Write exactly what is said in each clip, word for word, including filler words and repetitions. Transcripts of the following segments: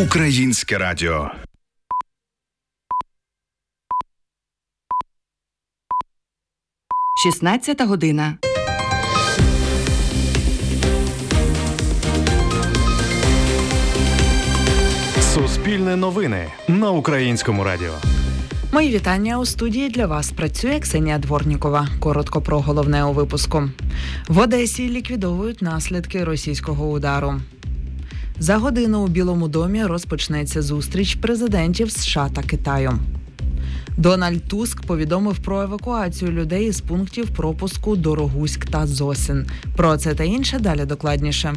Українське радіо. шістнадцята година. Суспільне новини на Українському радіо. Мої вітання. У студії для вас працює Ксенія Дворнікова. Коротко про головне у випуску. В Одесі ліквідовують наслідки російського удару. За годину у Білому домі розпочнеться зустріч президентів США та Китаю. Дональд Туск повідомив про евакуацію людей із пунктів пропуску Дорогуськ та Зосин. Про це та інше далі докладніше.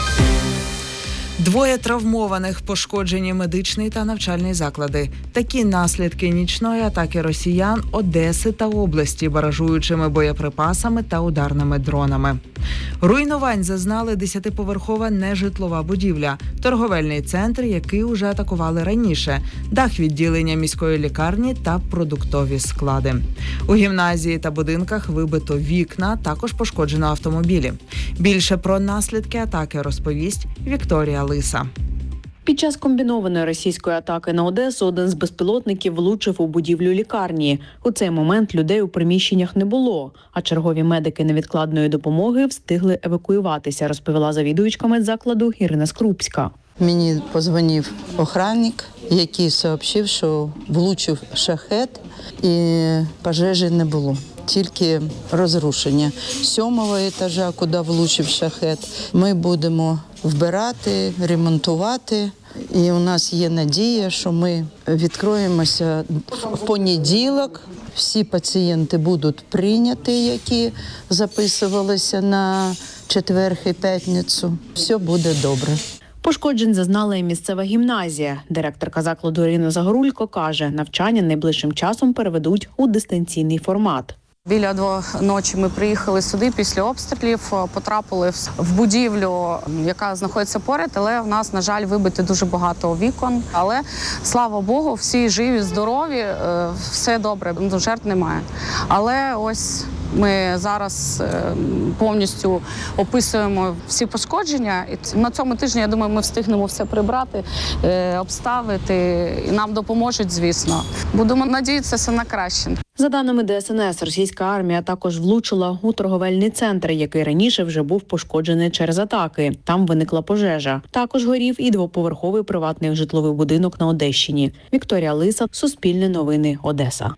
Двоє травмованих, пошкоджені медичний та навчальний заклади. Такі наслідки нічної атаки росіян Одеси та області баражуючими боєприпасами та ударними дронами. Руйнувань зазнали десятиповерхова нежитлова будівля, торговельний центр, який уже атакували раніше, дах відділення міської лікарні та продуктові склади. У гімназії та будинках вибито вікна, також пошкоджено автомобілі. Більше про наслідки атаки розповість Вікторія Лиса. Під час комбінованої російської атаки на Одесу один з безпілотників влучив у будівлю лікарні. У цей момент людей у приміщеннях не було, а чергові медики невідкладної допомоги встигли евакуюватися, розповіла завідувачка медзакладу Ірина Скрупська. Мені подзвонив охранник, який сообщив, що влучив шахет і пожежі не було. Тільки розрушення сьомого етажа, куди влучив шахет. Ми будемо вбирати, ремонтувати. І у нас є надія, що ми відкроємося в понеділок. Всі пацієнти будуть прийняті, які записувалися на четвер і п'ятницю. Все буде добре. Пошкоджень зазнала і місцева гімназія. Директорка закладу Ірина Загорулько каже, навчання найближчим часом переведуть у дистанційний формат. Біля двох ночі ми приїхали сюди після обстрілів, потрапили в будівлю, яка знаходиться поряд, але в нас, на жаль, вибито дуже багато вікон. Але, слава Богу, всі живі, здорові, все добре, жертв немає. Але ось ми зараз повністю описуємо всі пошкодження. І на цьому тижні, я думаю, ми встигнемо все прибрати, обставити, і нам допоможуть, звісно. Будемо надіятися на краще. За даними Де Ес Ен Ес, російська армія також влучила у торговельний центр, який раніше вже був пошкоджений через атаки. Там виникла пожежа. Також горів і двоповерховий приватний житловий будинок на Одещині. Вікторія Лиса, Суспільне новини, Одеса.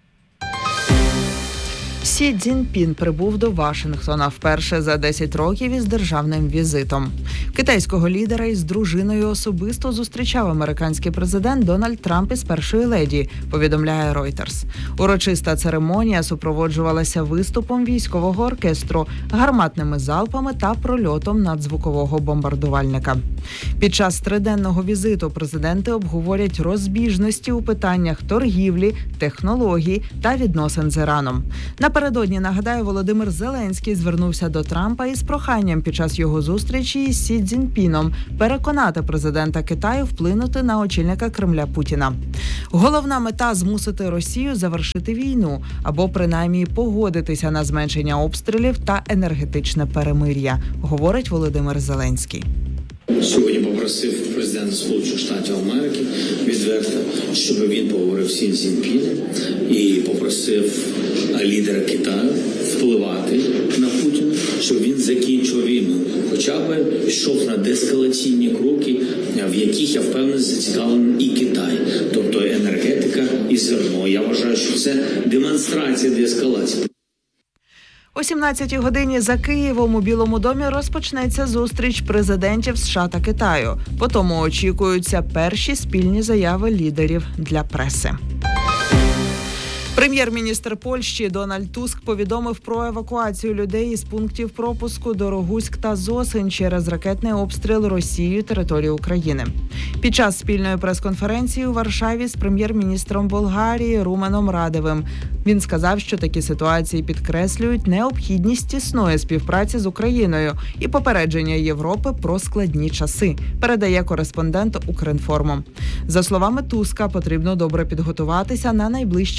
Сі Цзіньпін прибув до Вашингтона вперше за десять років із державним візитом. Китайського лідера із дружиною особисто зустрічав американський президент Дональд Трамп із першою леді, повідомляє Reuters. Урочиста церемонія супроводжувалася виступом військового оркестру, гарматними залпами та прольотом надзвукового бомбардувальника. Під час триденного візиту президенти обговорять розбіжності у питаннях торгівлі, технологій та відносин з Іраном. Напередодні, нагадаю, Володимир Зеленський звернувся до Трампа із проханням під час його зустрічі із Сі Цзіньпіном переконати президента Китаю вплинути на очільника Кремля Путіна. Головна мета – змусити Росію завершити війну або принаймні погодитися на зменшення обстрілів та енергетичне перемир'я, говорить Володимир Зеленський. Сьогодні попросив президента Сполучених Штатів Америки відверто, щоб він поговорив з Сі Цзіньпіном і попросив лідера Китаю впливати на Путіна, щоб він закінчив війну. Хоча б йшов на деескалаційні кроки, в яких, я впевнений, зацікавлений і Китай. Тобто енергетика і зерно. Я вважаю, що це демонстрація деескалації. О сімнадцятій годині за Києвом у Білому домі розпочнеться зустріч президентів США та Китаю. Потім очікуються перші спільні заяви лідерів для преси. Прем'єр-міністр Польщі Дональд Туск повідомив про евакуацію людей із пунктів пропуску Дорогуськ та Зосин через ракетний обстріл Росією території України. Під час спільної прес-конференції у Варшаві з прем'єр-міністром Болгарії Руменом Радевим він сказав, що такі ситуації підкреслюють необхідність тісної співпраці з Україною і попередження Європи про складні часи, передає кореспондент Укрінформу. За словами Туска, потрібно добре підготуватися на найближчі тижні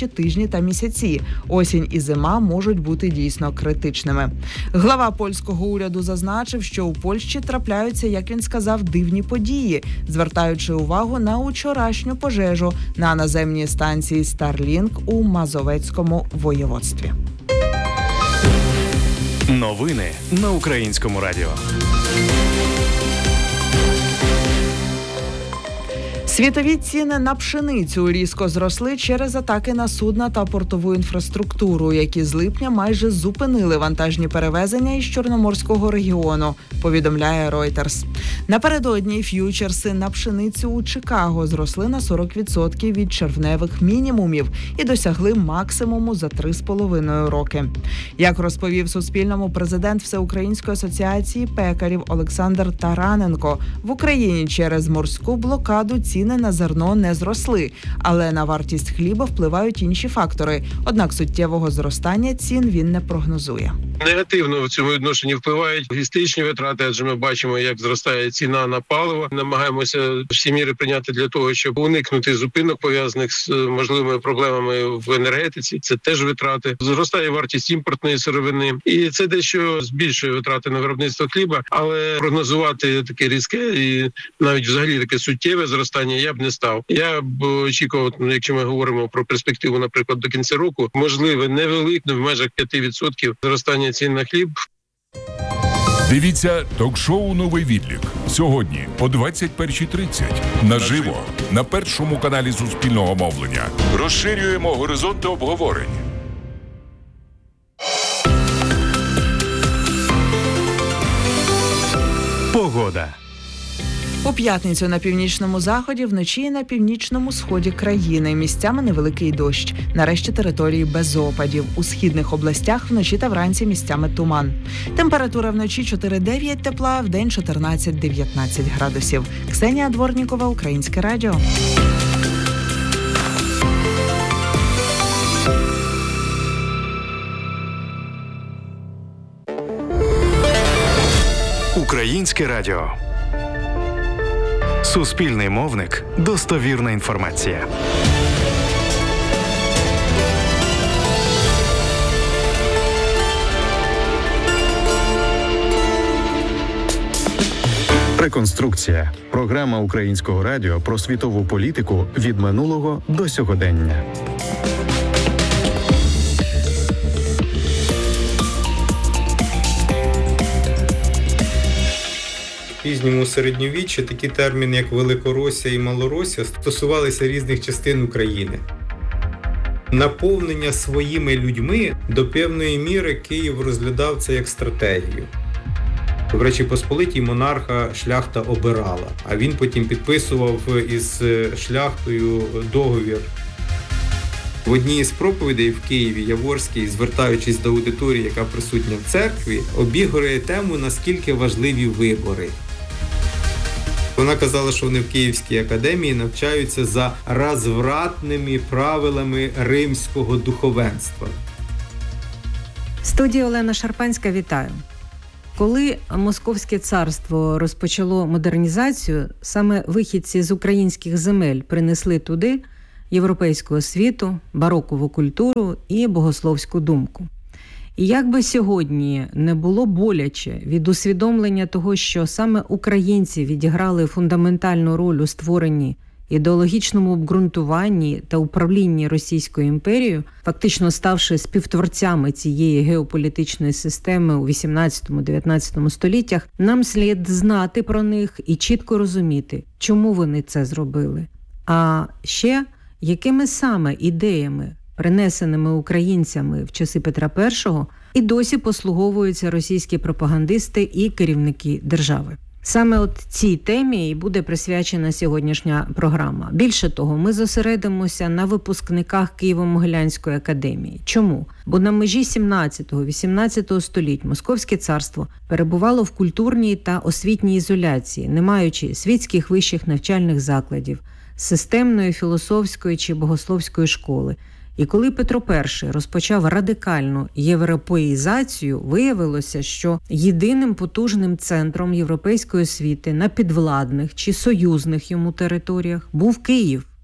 та місяці. Осінь і зима можуть бути дійсно критичними. Глава польського уряду зазначив, що у Польщі трапляються, як він сказав, дивні події, звертаючи увагу на учорашню пожежу на наземній станції Starlink у Мазовецькому воєводстві. Новини на Українському радіо. Світові ціни на пшеницю різко зросли через атаки на судна та портову інфраструктуру, які з липня майже зупинили вантажні перевезення із Чорноморського регіону, повідомляє Reuters. Напередодні ф'ючерси на пшеницю у Чикаго зросли на сорок відсотків від червневих мінімумів і досягли максимуму за три з половиною роки. Як розповів Суспільному президент Всеукраїнської асоціації пекарів Олександр Тараненко, в Україні через морську блокаду ціни на зерно не зросли, але на вартість хліба впливають інші фактори. Однак суттєвого зростання цін він не прогнозує. Негативно в цьому відношенні впливають логістичні витрати, адже ми бачимо, як зростає ціна на паливо. Намагаємося всі міри прийняти для того, щоб уникнути зупинок, пов'язаних з можливими проблемами в енергетиці. Це теж витрати. Зростає вартість імпортної сировини. І це дещо збільшує витрати на виробництво хліба. Але прогнозувати таке різке і навіть взагалі таке суттєве зростання я б не став. Я б очікував, якщо ми говоримо про перспективу, наприклад, до кінця року, можливе невелике, в межах п'ять відсотків зростання цін на хліб. Дивіться ток-шоу «Новий відлік» сьогодні о двадцять перша тридцять. Наживо на першому каналі Суспільного мовлення. Розширюємо горизонти обговорень. Погода. У п'ятницю на північному заході, вночі і на північному сході країни. Місцями невеликий дощ. Нарешті території без опадів. У східних областях вночі та вранці місцями туман. Температура вночі чотири-дев'ять тепла, вдень чотирнадцять-дев'ятнадцять градусів. Ксенія Дворнікова, Українське радіо. Українське радіо. Суспільний мовник. Достовірна інформація. Реконструкція. Програма Українського радіо про світову політику від минулого до сьогодення. В пізньому середньовіччі такі терміни, як Великоросія і Малоросія, стосувалися різних частин України. Наповнення своїми людьми до певної міри Київ розглядав це як стратегію. В Речі Посполитій монарха шляхта обирала, а він потім підписував із шляхтою договір. В одній із проповідей в Києві Яворський, звертаючись до аудиторії, яка присутня в церкві, обігрує тему, наскільки важливі вибори. Вона казала, що вони в Київській академії навчаються за розвратними правилами римського духовенства. Студія Олена Шарпанська, вітаю. Коли Московське царство розпочало модернізацію, саме вихідці з українських земель принесли туди європейську освіту, барокову культуру і богословську думку. І як би сьогодні не було боляче від усвідомлення того, що саме українці відіграли фундаментальну роль у створенні, ідеологічному обґрунтуванні та управлінні Російською імперією, фактично ставши співтворцями цієї геополітичної системи у вісімнадцятому-дев'ятнадцятому століттях, нам слід знати про них і чітко розуміти, чому вони це зробили. А ще, якими саме ідеями, принесеними українцями в часи Петра І, і досі послуговуються російські пропагандисти і керівники держави. Саме от цій темі і буде присвячена сьогоднішня програма. Більше того, ми зосередимося на випускниках Києво-Могилянської академії. Чому? Бо на межі сімнадцятого-вісімнадцятого століть Московське царство перебувало в культурній та освітній ізоляції, не маючи світських вищих навчальних закладів, системної філософської чи богословської школи. І коли Петро І розпочав радикальну європеїзацію, виявилося, що єдиним потужним центром європейської освіти на підвладних чи союзних йому територіях був Київ.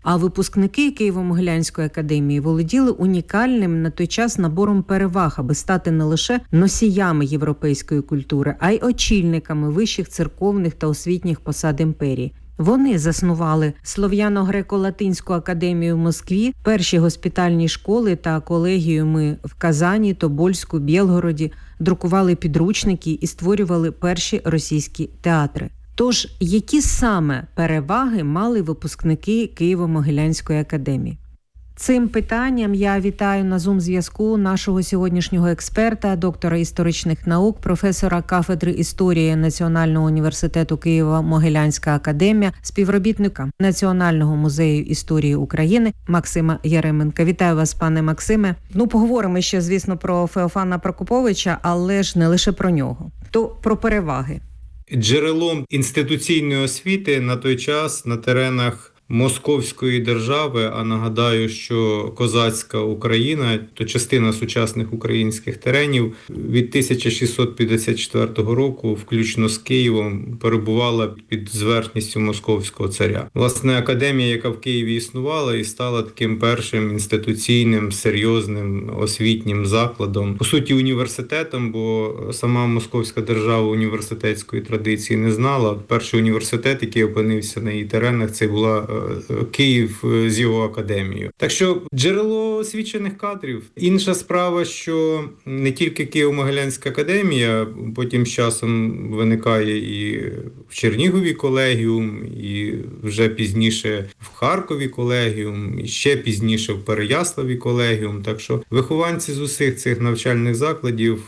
А випускники Києво-Могилянської академії володіли унікальним на той час набором переваг, аби стати не лише носіями європейської культури, а й очільниками вищих церковних та освітніх посад імперії. Вони заснували Слов'яно-греко-латинську академію в Москві, перші госпітальні школи та колегіуми в Казані, Тобольську, Білгороді, друкували підручники і створювали перші російські театри. Тож, які саме переваги мали випускники Києво-Могилянської академії? Цим питанням я вітаю на Зум-зв'язку нашого сьогоднішнього експерта, доктора історичних наук, професора кафедри історії Національного університету Києво-Могилянська академія, співробітника Національного музею історії України Максима Яременка. Вітаю вас, пане Максиме. Ну, поговоримо ще, звісно, про Феофана Прокоповича, але ж не лише про нього. То про переваги. Джерелом інституційної освіти на той час на теренах Московської держави, а нагадаю, що козацька Україна, то частина сучасних українських теренів, від тисяча шістсот п'ятдесят четвертого року, включно з Києвом, перебувала під зверхністю московського царя. Власне, академія, яка в Києві існувала і стала таким першим інституційним, серйозним освітнім закладом, по суті, університетом, бо сама московська держава університетської традиції не знала. Перший університет, який опинився на її теренах, це була Київ з його академією. Так що джерело освічених кадрів. Інша справа, що не тільки Києво-Могилянська академія, потім з часом виникає і в Чернігові колегіум, і вже пізніше в Харкові колегіум, і ще пізніше в Переяславі колегіум. Так що вихованці з усіх цих навчальних закладів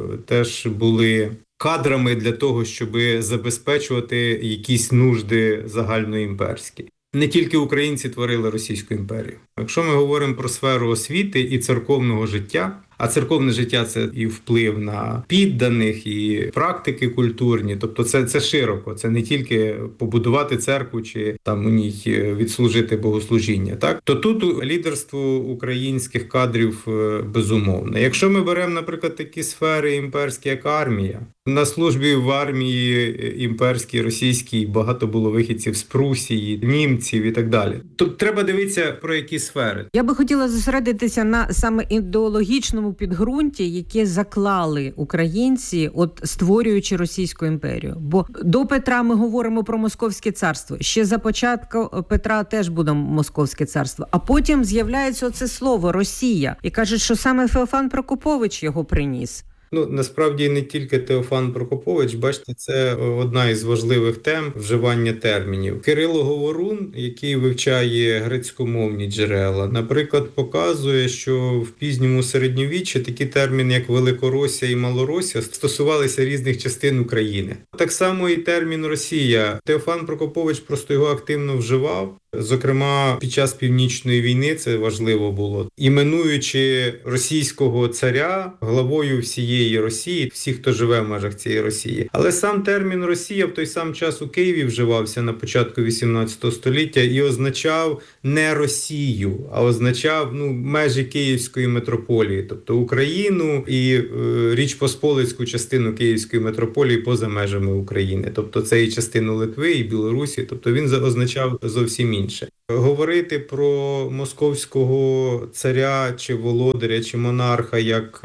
теж були кадрами для того, щоб забезпечувати якісь нужди загальноімперські. Не тільки українці творили Російську імперію. Якщо ми говоримо про сферу освіти і церковного життя, а церковне життя – це і вплив на підданих, і практики культурні, тобто це, це широко, це не тільки побудувати церкву чи там у ній відслужити богослужіння, так? То тут лідерство українських кадрів безумовне. Якщо ми беремо, наприклад, такі сфери імперські, як армія, на службі в армії імперській, російській багато було вихідців з Прусії, німців і так далі. Тобто треба дивитися, про які сфери. Я би хотіла зосередитися на саме ідеологічному підґрунті, яке заклали українці, от створюючи Російську імперію. Бо до Петра ми говоримо про Московське царство. Ще за початку Петра теж буде Московське царство. А потім з'являється оце слово «Росія». І кажуть, що саме Феофан Прокопович його приніс. Ну, насправді не тільки Теофан Прокопович, бачите, це одна із важливих тем вживання термінів. Кирило Говорун, який вивчає грецькомовні джерела, наприклад, показує, що в пізньому середньовіччі такі терміни, як Великоросія і Малоросія, стосувалися різних частин України. Так само і термін «Росія». Теофан Прокопович просто його активно вживав. Зокрема, під час Північної війни це важливо було. Іменуючи російського царя главою всієї Росії, всіх, хто живе в межах цієї Росії. Але сам термін «Росія» в той сам час у Києві вживався на початку вісімнадцятого століття і означав не Росію, а означав ну, межі Київської митрополії, тобто Україну і е, Річ Посполицьку частину Київської митрополії поза межами України. Тобто це і частину Литви, і Білорусі, тобто він означав зовсім інше. Говорити про московського царя, чи володаря, чи монарха як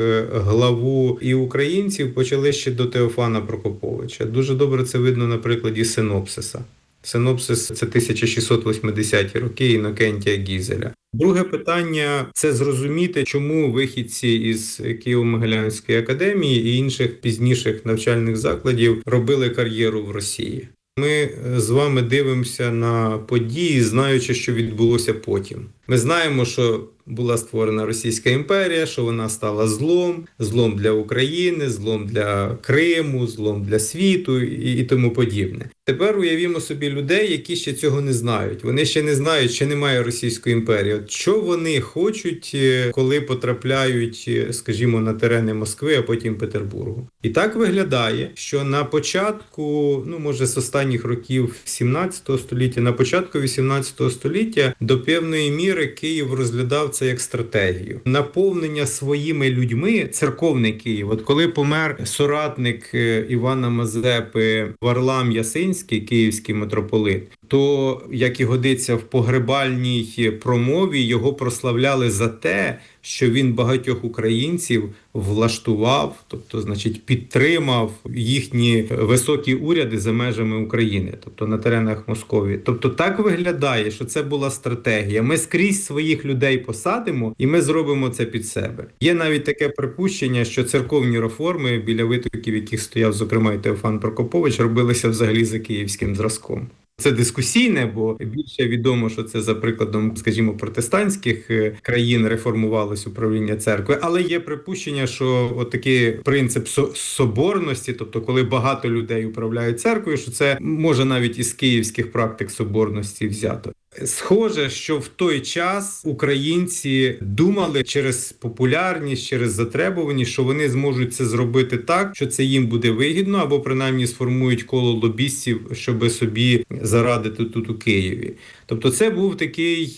главу і українців почали ще до Теофана Прокоповича. Дуже добре це видно на прикладі синопсиса. Синопсис – це тисяча шістсот вісімдесяті роки Інокентія Гізеля. Друге питання – це зрозуміти, чому вихідці із Києво-Могилянської академії і інших пізніших навчальних закладів робили кар'єру в Росії. Ми з вами дивимося на події, знаючи, що відбулося потім. Ми знаємо, що була створена Російська імперія, що вона стала злом, злом для України, злом для Криму, злом для світу і, і тому подібне. Тепер уявімо собі людей, які ще цього не знають. Вони ще не знають, що немає Російської імперії. От що вони хочуть, коли потрапляють, скажімо, на терени Москви, а потім Петербургу. І так виглядає, що на початку, ну може з останніх років сімнадцятого століття, на початку вісімнадцятого століття до певної міри міри Київ розглядав це як стратегію. Наповнення своїми людьми, церковний Київ. От коли помер соратник Івана Мазепи Варлам Ясинський, київський митрополит, то, як і годиться в погребальній промові, його прославляли за те, що він багатьох українців влаштував, тобто, значить, підтримав їхні високі уряди за межами України, тобто на теренах Московії. Тобто так виглядає, що це була стратегія. Ми скрізь своїх людей посадимо і ми зробимо це під себе. Є навіть таке припущення, що церковні реформи, біля витоків яких стояв, зокрема, і Теофан Прокопович, робилися взагалі за київським зразком. Це дискусійне, бо більше відомо, що це за прикладом, скажімо, протестантських країн реформувалось управління церкви, але є припущення, що отакий принцип соборності, тобто коли багато людей управляють церквою, що це може навіть із київських практик соборності взято. Схоже, що в той час українці думали через популярність, через затребуваність, що вони зможуть це зробити так, що це їм буде вигідно, або принаймні сформують коло лобістів, щоб собі зарадити тут у Києві. Тобто це був такий,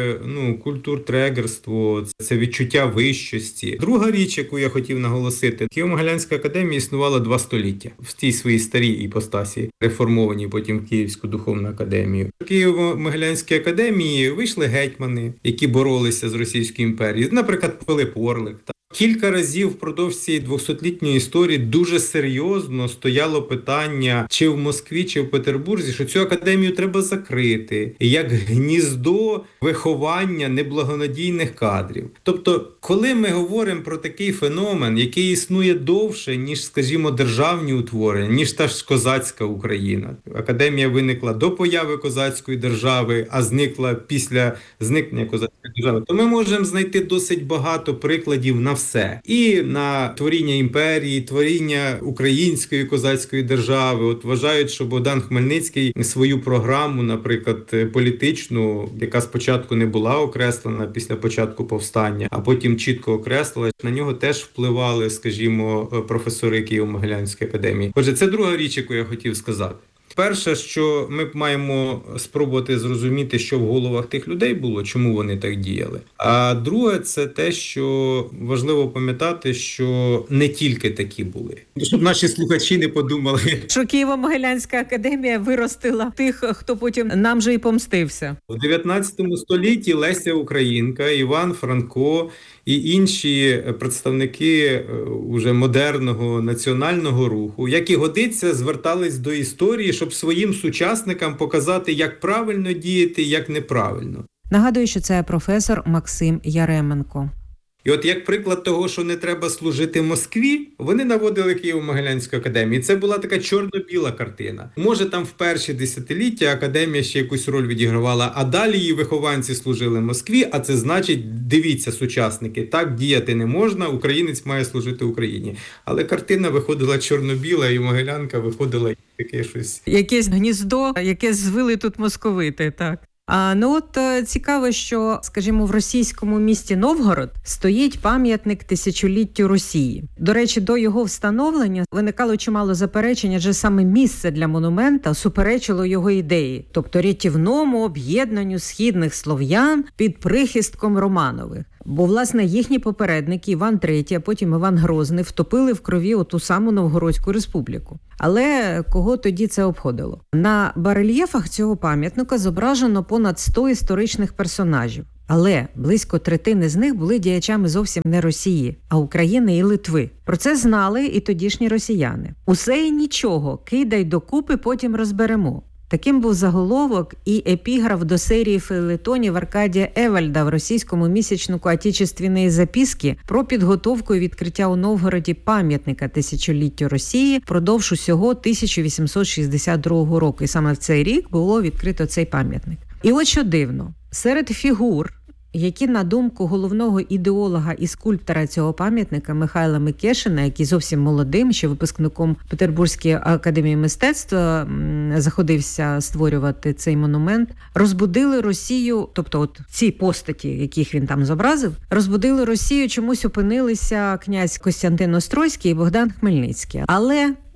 ну, культуртрегерство, це відчуття вищості. Друга річ, яку я хотів наголосити, Києво-Могилянська академія існувала два століття в тій своїй старій іпостасі, реформованій потім в Київську духовну академію. В Києво-Могилянській академії вийшли гетьмани, які боролися з Російською імперією, наприклад, Пилип Орлик. Кілька разів впродовж цієї двохсотлітньої історії дуже серйозно стояло питання, чи в Москві, чи в Петербурзі, що цю академію треба закрити, як гніздо виховання неблагонадійних кадрів. Тобто, коли ми говоримо про такий феномен, який існує довше, ніж, скажімо, державні утворення, ніж та ж козацька Україна. Академія виникла до появи козацької держави, а зникла після зникнення козацької держави, то ми можемо знайти досить багато прикладів на все. І на творіння імперії, творіння української козацької держави. От вважають, що Богдан Хмельницький свою програму, наприклад, політичну, яка спочатку не була окреслена після початку повстання, а потім чітко окреслила, на нього теж впливали, скажімо, професори Києво-Могилянської академії. Отже, це друга річ, яку я хотів сказати. Перше, що ми маємо спробувати зрозуміти, що в головах тих людей було, чому вони так діяли. А друге, це те, що важливо пам'ятати, що не тільки такі були. Щоб наші слухачі не подумали, що Києво-Могилянська академія виростила тих, хто потім нам же і помстився. В дев'ятнадцятому столітті Леся Українка, Іван Франко і інші представники уже модерного національного руху, як і годиться, звертались до історії, щоб своїм сучасникам показати, як правильно діяти, як неправильно. Нагадую, що це професор Максим Яременко. І от як приклад того, що не треба служити Москві, вони наводили Києво-Могилянську академію. Це була така чорно-біла картина. Може, там в перші десятиліття академія ще якусь роль відігравала, а далі її вихованці служили Москві, а це значить, дивіться, сучасники, так діяти не можна, українець має служити Україні. Але картина виходила чорно-біла, і Могилянка виходила таке щось. Якесь гніздо, яке звили тут московити, так. А, ну от цікаво, що, скажімо, в російському місті Новгород стоїть пам'ятник тисячоліттю Росії. До речі, до його встановлення виникало чимало заперечень, адже саме місце для монумента суперечило його ідеї, тобто рятівному об'єднанню східних слов'ян під прихистком Романових. Бо, власне, їхні попередники Іван Третій, а потім Іван Грозний втопили в крові оту саму Новгородську республіку. Але кого тоді це обходило? На барельєфах цього пам'ятника зображено понад сто історичних персонажів. Але близько третини з них були діячами зовсім не Росії, а України і Литви. Про це знали і тодішні росіяни. Усе і нічого, кидай докупи, потім розберемо. Таким був заголовок і епіграф до серії фейлетонів Аркадія Евальда в російському місячнику «Отечественные записки» про підготовку і відкриття у Новгороді пам'ятника тисячоліттю Росії впродовж усього тисяча вісімсот шістдесят другого року. І саме в цей рік було відкрито цей пам'ятник. І от що дивно, серед фігур, які, на думку головного ідеолога і скульптора цього пам'ятника Михайла Микешина, який зовсім молодим, ще випускником Петербурзької академії мистецтва заходився створювати цей монумент, розбудили Росію, тобто от ці постаті, яких він там зобразив, розбудили Росію, чомусь опинилися князь Костянтин Острозький і Богдан Хмельницький. Але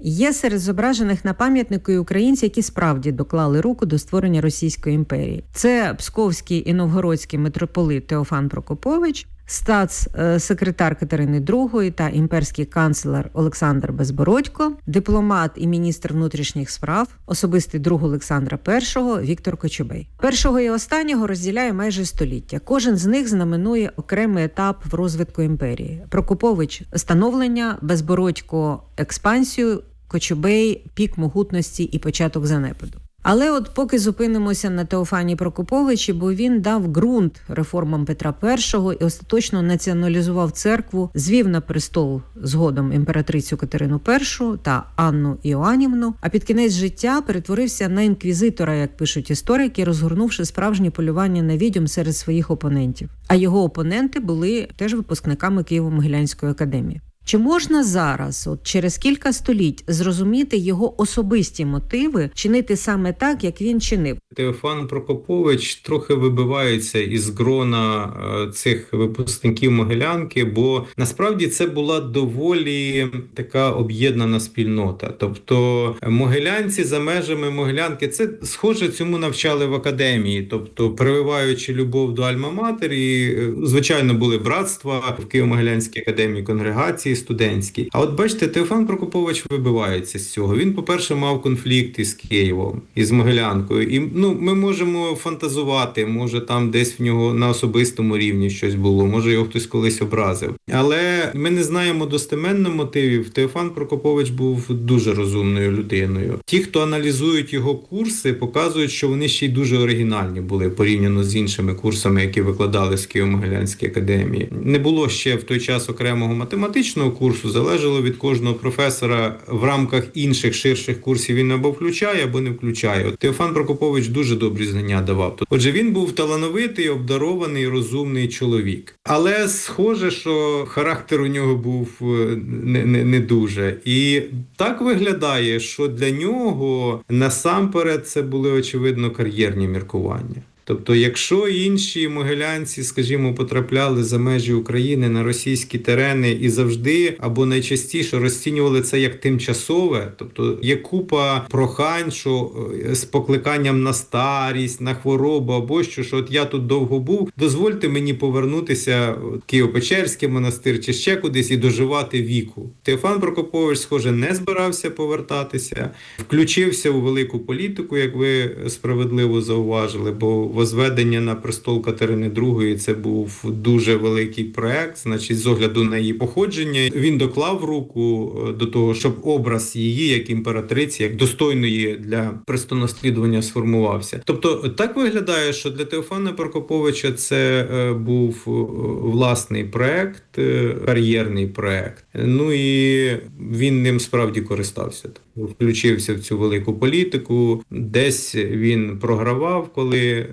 Є серед зображених на пам'ятнику і українці, які справді доклали руку до створення Російської імперії. Це псковський і новгородський митрополит Теофан Прокопович, статс-секретар Катерини другої та імперський канцлер Олександр Безбородько, дипломат і міністр внутрішніх справ, особистий друг Олександра першого Віктор Кочубей. Першого і останнього розділяє майже століття. Кожен з них знаменує окремий етап в розвитку імперії. Прокопович – становлення, Безбородько – експансію, Кочубей – пік могутності і початок занепаду. Але от поки зупинимося на Теофані Прокоповичі, бо він дав ґрунт реформам Петра І і остаточно націоналізував церкву, звів на престол згодом імператрицю Катерину І та Анну Іоаннівну, а під кінець життя перетворився на інквізитора, як пишуть історики, розгорнувши справжнє полювання на відьом серед своїх опонентів. А його опоненти були теж випускниками Києво-Могилянської академії. Чи можна зараз, от через кілька століть, зрозуміти його особисті мотиви, чинити саме так, як він чинив? Теофан Прокопович трохи вибивається із грона цих випускників Могилянки, бо насправді це була доволі така об'єднана спільнота. Тобто могилянці за межами Могилянки, це схоже цьому навчали в академії, тобто прививаючи любов до Альма-Матері, звичайно, були братства в Києво-Могилянській академії, конгрегації студентські. А от бачите, Теофан Прокопович вибивається з цього. Він, по-перше, мав конфлікт із Києвом, із Могилянкою. І ну, ми можемо фантазувати, може там десь в нього на особистому рівні щось було, може його хтось колись образив. Але ми не знаємо достеменно мотивів. Теофан Прокопович був дуже розумною людиною. Ті, хто аналізують його курси, показують, що вони ще й дуже оригінальні були порівняно з іншими курсами, які викладали з Києво-Могилянської академії. Не було ще в той час окремого математичного курсу, залежало від кожного професора в рамках інших ширших курсів він або включає, або не включає. От Теофан Прокопович дуже добрі знання давав. Отже, він був талановитий, обдарований, розумний чоловік. Але схоже, що характер у нього був не, не, не дуже. І так виглядає, що для нього насамперед це були, очевидно, кар'єрні міркування. Тобто, якщо інші могилянці, скажімо, потрапляли за межі України на російські терени і завжди або найчастіше розцінювали це як тимчасове, тобто є купа прохань, що з покликанням на старість, на хворобу або що, що от я тут довго був, дозвольте мені повернутися в Києво-Печерський монастир чи ще кудись і доживати віку. Теофан Прокопович, схоже, не збирався повертатися, включився у велику політику, як ви справедливо зауважили, бо возведення на престол Катерини другої – це був дуже великий проект, значить, з огляду на її походження. Він доклав руку до того, щоб образ її, як імператриці, як достойної для престонаслідування сформувався. Тобто, так виглядає, що для Теофана Прокоповича це був власний проект, кар'єрний проект. Ну і він ним справді користався. Включився в цю велику політику. Десь він програвав, коли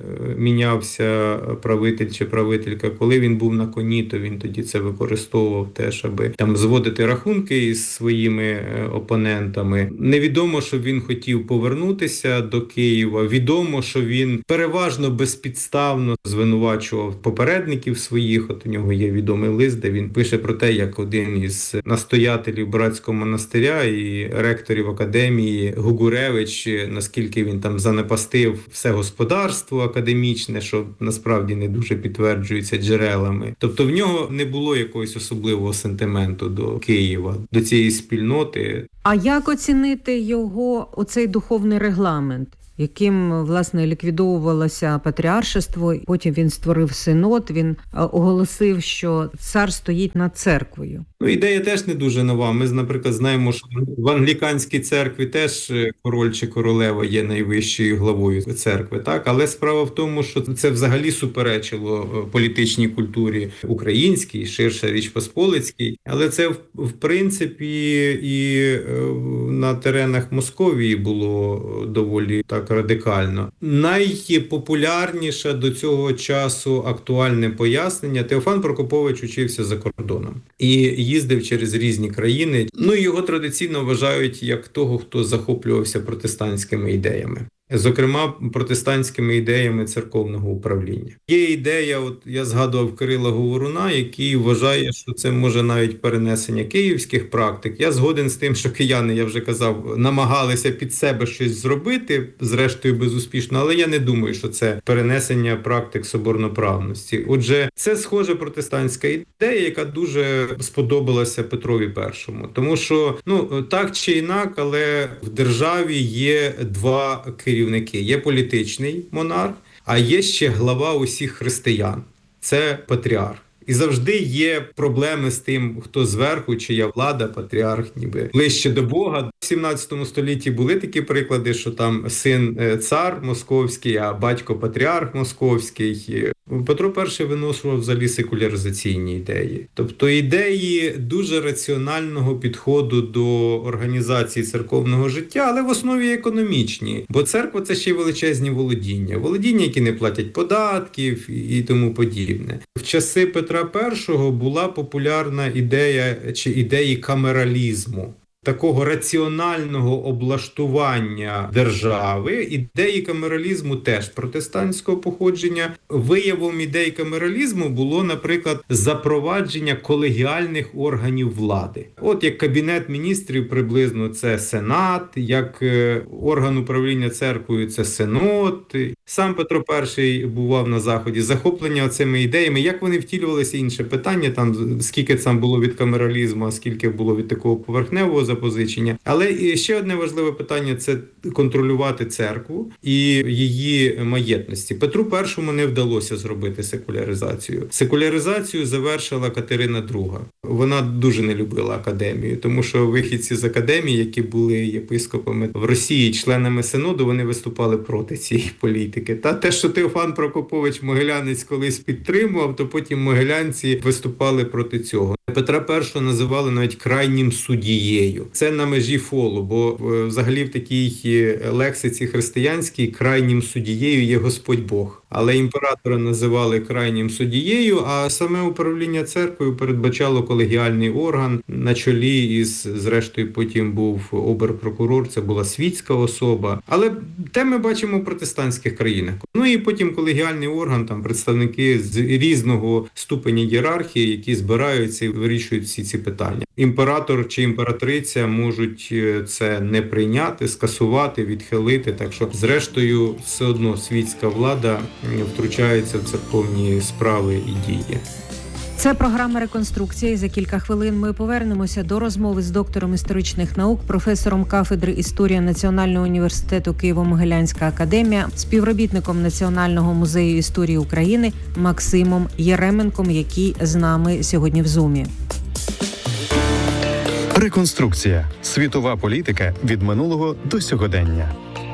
мінявся правитель чи правителька. Коли він був на коні, то він тоді це використовував теж, аби там зводити рахунки із своїми опонентами. Невідомо, що він хотів повернутися до Києва. Відомо, що він переважно безпідставно звинувачував попередників своїх. От у нього є відомий лист, де він пише про те, як один із настоятелів братського монастиря і ректорів академії Гугуревич, наскільки він там занепастив все господарство академічне, що насправді не дуже підтверджується джерелами. Тобто в нього не було якогось особливого сентименту до Києва, до цієї спільноти. А як оцінити його оцей духовний регламент, яким, власне, ліквідовувалося патріаршество, потім він створив синод, він оголосив, що цар стоїть над церквою? Ну, ідея теж не дуже нова. Ми, наприклад, знаємо, що в англіканській церкві теж король чи королева є найвищою главою церкви, так? Але справа в тому, що це взагалі суперечило політичній культурі українській, ширше Річ Посполицькій. Але це, в принципі, і на теренах Московії було доволі так радикально. Найпопулярніше до цього часу актуальне пояснення: Теофан Прокопович учився за кордоном і їздив через різні країни. Ну, його традиційно вважають як того, хто захоплювався протестантськими ідеями. зокрема протестантськими ідеями церковного управління. Є ідея, от я згадував Кирила Говоруна, який вважає, що це може навіть перенесення київських практик. Я згоден з тим, що кияни, я вже казав, намагалися під себе щось зробити, зрештою безуспішно, але я не думаю, що це перенесення практик соборноправності. Отже, це схожа протестантська ідея, яка дуже сподобалася Петрові Першому. Тому що, ну, так чи інак, але в державі є два керівники. Є політичний монарх, а є ще глава усіх християн. Це патріарх. І завжди є проблеми з тим, хто зверху, чия влада, патріарх ніби ближче до Бога. В сімнадцятому столітті були такі приклади, що там син цар московський, а батько патріарх московський. Петро І виношував взагалі секуляризаційні ідеї. Тобто ідеї дуже раціонального підходу до організації церковного життя, але в основі економічні. Бо церква – це ще й величезні володіння. Володіння, які не платять податків і тому подібне. В часи Петра І була популярна ідея чи ідеї камералізму. Такого раціонального облаштування держави. Ідеї камералізму теж протестантського походження. Виявом ідей камералізму було, наприклад, запровадження колегіальних органів влади. От як Кабінет міністрів приблизно це Сенат, як орган управління церквою це Синод. Сам Петро І бував на Заході. Захоплення цими ідеями, як вони втілювалися, інше питання, там скільки там було від камералізму, а скільки було від такого поверхневого запозичення. Але ще одне важливе питання – це контролювати церкву і її маєтності. Петру І не вдалося зробити секуляризацію. Секуляризацію завершила Катерина Друга. Вона дуже не любила академію, тому що вихідці з академії, які були єпископами в Росії, членами Синоду, вони виступали проти цієї політики. Та те, що Теофан Прокопович Могилянець колись підтримував, то потім могилянці виступали проти цього. Петра І називали навіть крайнім суддією. Це на межі фолу, бо взагалі в такій лексиці християнській крайнім суддією є Господь Бог. Але імператора називали крайнім суддією, а саме управління церквою передбачало колегіальний орган на чолі із, зрештою, потім був оберпрокурор, це була світська особа. Але те ми бачимо в протестантських країнах. Ну і потім колегіальний орган, там представники з різного ступеня ієрархії, які збираються і вирішують всі ці питання. Імператор чи імператриця можуть це не прийняти, скасувати, відхилити, так що, зрештою, все одно світська влада втручається в церковні справи і дії. Це програма «Реконструкція». І за кілька хвилин ми повернемося до розмови з доктором історичних наук, професором кафедри історії Національного університету Києво-Могилянська академія, співробітником Національного музею історії України Максимом Єременком, який з нами сьогодні в Зумі. Реконструкція. Світова політика від минулого до сьогодення.